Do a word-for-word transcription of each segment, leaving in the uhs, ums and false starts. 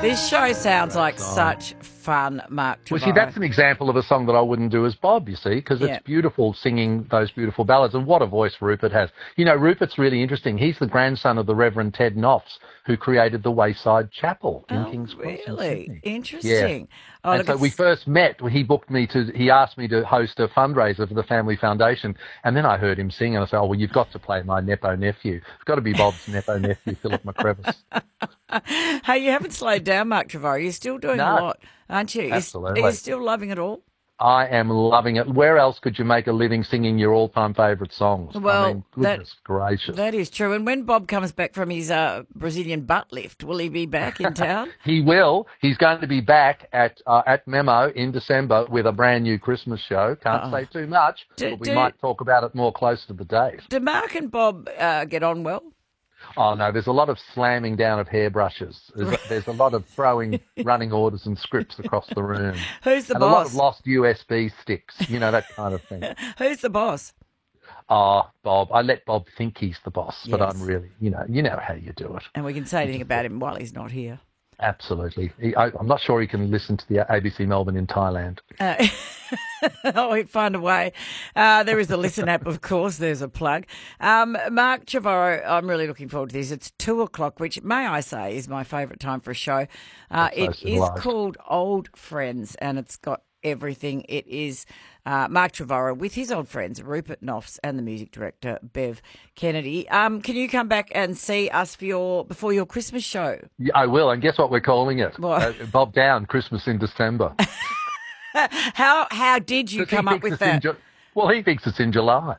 This show sounds like song. such fun, Mark Well, Trevorrow. see, that's an example of a song that I wouldn't do as Bob, you see, because Yeah. it's beautiful singing those beautiful ballads. And what a voice Rupert has. You know, Rupert's really interesting. He's the grandson of the Reverend Ted Knopfs, who created the Wayside Chapel in Oh, King's Cross in really? Sydney. Interesting. Oh, And look, so we it's- first met. He booked me to. He asked me to host a fundraiser for the Family Foundation, and then I heard him sing, and I said, "Oh well, you've got to play my Nepo nephew. It's got to be Bob's Nepo nephew, Philip McCrevis." Hey, you haven't slowed down, Mark Trevorrow. You're still doing No. a lot, aren't you? You're- Absolutely. Are you still loving it all? I am loving it. Where else could you make a living singing your all-time favourite songs? Well, I mean, goodness gracious. That is true. And when Bob comes back from his uh, Brazilian butt lift, will he be back in town? He will. He's going to be back at uh, at Memo in December with a brand new Christmas show. Can't Uh-oh. say too much, Do- but we do- might talk about it more close to the date. Do Mark and Bob uh, get on well? Oh, no, there's a lot of slamming down of hairbrushes. There's, a- there's a lot of throwing running orders and scripts across the room. Who's the and a lot boss? of lost U S B sticks, you know, that kind of thing. Who's the boss? Oh, Bob. I let Bob think he's the boss, but Yes. I'm really, you know, you know how you do it. And we can say anything about him while he's not here. Absolutely. He, I, I'm not sure he can listen to the A B C Melbourne in Thailand. Uh, oh, he'd find a way. Uh, there is the Listen app, of course. There's a plug. Um, Mark Trevorrow, I'm really looking forward to this. It's two o'clock, which, may I say, is my favourite time for a show. Uh, That's so it is civilised. called Old Friends, and it's got everything. It is uh, Mark Trevorrow with his old friends, Rupert Knopfs, and the music director, Bev Kennedy. Um, can you come back and see us for your before your Christmas show? Yeah, I will. And guess what we're calling it? What? Uh, Bob Down, Christmas in December. How how did you 'Cause he come up thinks with it's in that? Ju- well, he thinks it's in July.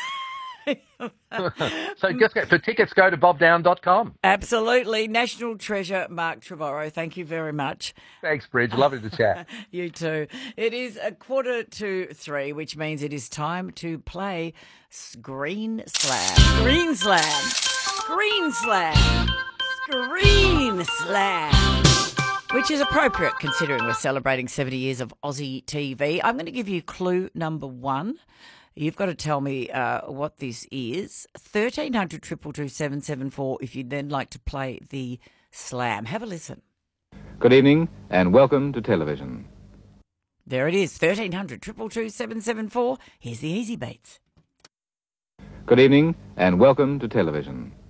So just get, for tickets, go to bob down dot com. Absolutely. National treasure, Mark Trevorrow. Thank you very much. Thanks, Bridge. Lovely to chat. You too. It is a quarter to three, which means it is time to play Screen Slam. Screen Slam. Screen Slam. Screen Slam. Which is appropriate considering we're celebrating seventy years of Aussie T V. I'm going to give you clue number one. You've got to tell me uh, what this is. thirteen hundred, two two two, seven seven four if you'd then like to play the slam. Have a listen. Good evening and welcome to television. There it is, thirteen hundred, two two two, seven seven four. Here's the easy beats. Good evening and welcome to television.